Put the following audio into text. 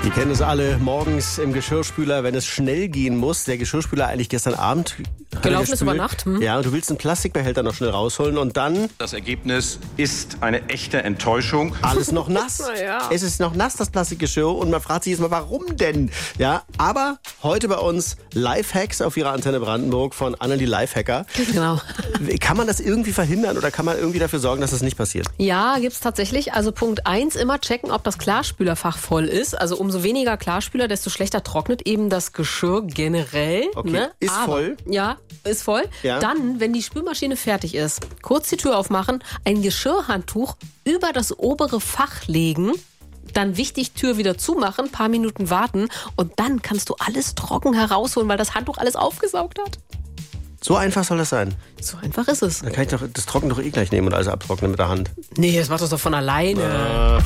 Die kennen es alle morgens im Geschirrspüler, wenn es schnell gehen muss. Der Geschirrspüler eigentlich gestern Abend gelaufen ist über Nacht. Ja, und du willst einen Plastikbehälter noch schnell rausholen und dann... Das Ergebnis ist eine echte Enttäuschung. Alles noch nass. Ja. Es ist noch nass, das Plastikgeschirr. Und man fragt sich jetzt mal, warum denn? Ja, aber heute bei uns Lifehacks auf ihrer Antenne Brandenburg von Annelie Lifehacker. Genau. Kann man das irgendwie verhindern oder kann man irgendwie dafür sorgen, dass das nicht passiert? Ja, gibt's tatsächlich. Also Punkt 1, immer checken, ob das Klarspülerfach voll ist. Also umso weniger Klarspüler, desto schlechter trocknet eben das Geschirr generell. Okay, ne? ist voll. Ja, ist voll. Ja. Dann, wenn die Spülmaschine fertig ist, kurz die Tür aufmachen, ein Geschirrhandtuch über das obere Fach legen. Dann wichtig, Tür wieder zumachen, paar Minuten warten und dann kannst du alles trocken herausholen, weil das Handtuch alles aufgesaugt hat. So einfach soll das sein. So einfach ist es. Dann kann ich doch das Trocken doch eh gleich nehmen und alles abtrocknen mit der Hand. Nee, das macht das doch von alleine.